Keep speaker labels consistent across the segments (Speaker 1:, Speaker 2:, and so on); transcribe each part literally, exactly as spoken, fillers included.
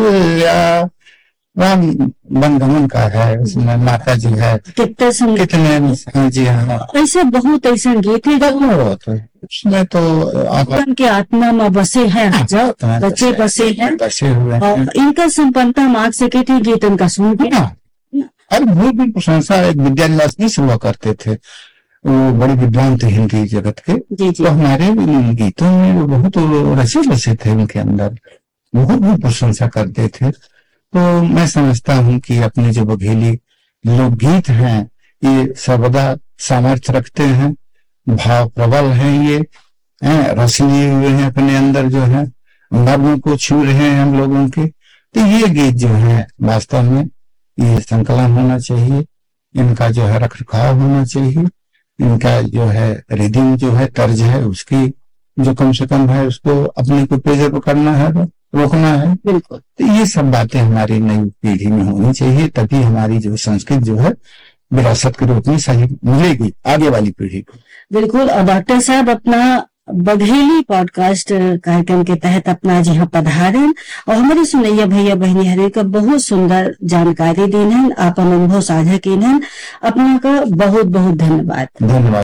Speaker 1: या राम वनगमन का है, उसमें माता जी है,
Speaker 2: कितना संगीत,
Speaker 1: कितने, जी हाँ,
Speaker 2: ऐसे बहुत ऐसा गीत है
Speaker 1: बहुत उसमें तो
Speaker 2: भगवान की आत्मा में बसे हैं, बच्चे बसे हैं,
Speaker 1: बसे हुए हैं।
Speaker 2: इनका संपन्नता मार्ग से कहती गीत उनका सुन के
Speaker 1: और बहुत भी प्रशंसा एक विद्यानिवास में से हुआ करते थे, वो बड़े विद्वान थे हिंदी जगत के।
Speaker 2: जी जी।
Speaker 1: तो हमारे गीतों में वो बहुत रचे बसे थे, उनके अंदर बहुत बहुत प्रशंसा करते थे। तो मैं समझता हूँ कि अपने जो बघेली लोकगीत हैं ये सर्वदा सामर्थ्य रखते हैं, भाव प्रबल हैं, ये रस लिए हुए हैं अपने अंदर, जो है मर्म को छू रहे हैं हम लोगों के। तो ये गीत जो है वास्तव में ये संकलन होना चाहिए, इनका जो है रख रखाव होना चाहिए, इनका जो है रिदिम जो है तर्ज है उसकी जो कम से कम है उसको अपने को प्रिजर्व करना है, रोकना है।
Speaker 2: बिल्कुल।
Speaker 1: तो ये सब बातें हमारी नई पीढ़ी में होनी चाहिए, तभी हमारी जो संस्कृत जो है विरासत के रूप में सही मिलेगी आगे वाली पीढ़ी को।
Speaker 2: बिल्कुल। और डॉक्टर साहब अपना बघेली पॉडकास्ट कार्यक्रम के तहत अपना जी हाँ पधारन और हमारे सुनैया भैया बहनी हरे का बहुत सुंदर जानकारी देन, अपन अनुभव साझा केन, अपना का बहुत बहुत धन्यवाद।
Speaker 1: धन्यवाद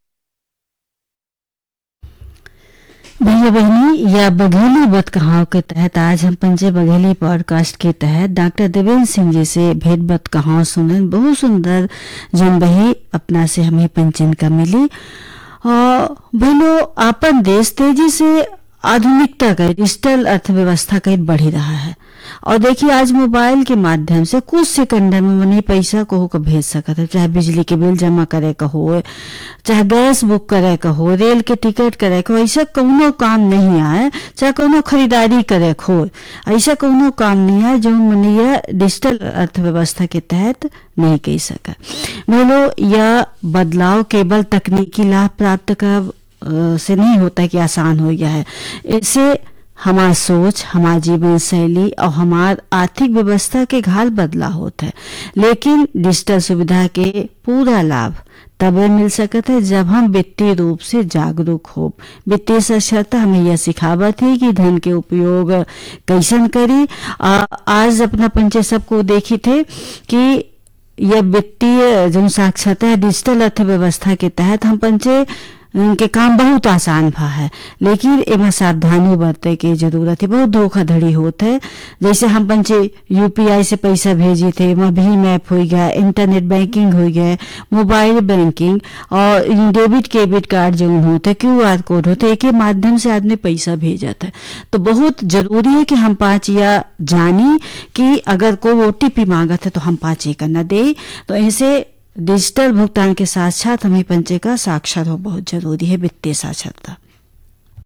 Speaker 2: भैया बहनी। या बघेली बत कहाव के तहत आज हम पंजे बघेली पॉडकास्ट के तहत डॉक्टर देवेंद्र सिंह जी से भेद बत कहाव सुनन, बहुत सुंदर जन बही अपना से हमें पंचन का मिली। और भलो आपन देश तेजी से आधुनिकता का डिजिटल अर्थव्यवस्था का बढ़ी रहा है और देखिए आज मोबाइल के माध्यम से कुछ सेकंड में मनी पैसा को को भेज सकता है, चाहे बिजली के बिल जमा करे का हो, चाहे गैस बुक करे का हो, रेल के टिकट करे का हो, ऐसा कोनो काम नहीं आए, चाहे कोनो खरीदारी करे हो, ऐसा कोनो काम नहीं आए जो मनी डिजिटल अर्थव्यवस्था के तहत नहीं कह सका। बोलो यह बदलाव केवल तकनीकी लाभ प्राप्त कर से नहीं होता कि आसान हो गया है, इससे हमार सोच, हमार जीवन शैली और हमार आर्थिक व्यवस्था के घाल बदला होता है। लेकिन डिजिटल सुविधा के पूरा लाभ तब मिल सकता है जब हम वित्तीय रूप से जागरूक हो। वित्तीय साक्षरता हमें यह सिखावत है कि धन के उपयोग कैसन करी। आज अपना पंचे सबको देखी थे कि यह वित्तीय जो साक्षरता है डिजिटल अर्थव्यवस्था के तहत हम पंचे के काम बहुत आसान भा है, लेकिन एमा सावधानी बरते की जरूरत है। बहुत धोखाधड़ी होता है, जैसे हम पंचे यूपीआई से पैसा भेजे थे, एमा भीम ऐप हो गया, इंटरनेट बैंकिंग हो गया, मोबाइल बैंकिंग और डेबिट क्रेडिट कार्ड जो होते, क्यू आर कोड होते, एक माध्यम से आदमी पैसा भेजता है। तो बहुत जरूरी है कि हम पाँच या जानी कि अगर कोई ओटीपी मांगत है तो हम पाँच एक न दे। तो ऐसे डिजिटल भुगतान के साथ साथ हमें पंचे का साक्षर हो बहुत जरूरी है, वित्तीय साक्षरता।